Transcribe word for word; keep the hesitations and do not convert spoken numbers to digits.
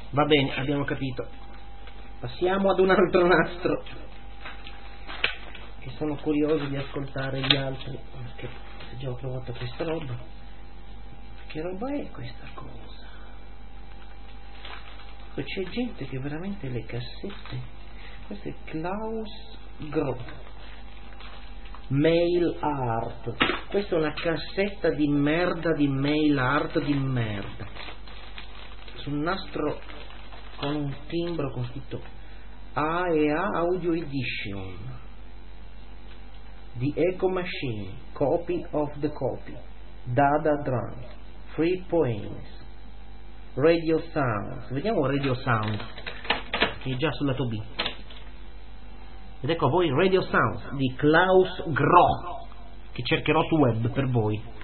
Va bene, abbiamo capito. Passiamo ad un altro nastro, che sono curioso di ascoltare gli altri, perché se già ho trovato questa roba. Che roba è questa cosa? Poi c'è gente che veramente le cassette. Questo è Klaus Groth. Mail art. Questa è una cassetta di merda, di mail art di merda, su un nastro con un timbro con scritto A e A Audio Edition, The Echo Machine, Copy of the Copy, Dada Drums, Free Poems, Radio Sounds. Vediamo Radio Sounds, che è già sul lato B. Ed ecco a voi Radio Sounds di Klaus Groth, che cercherò su web per voi.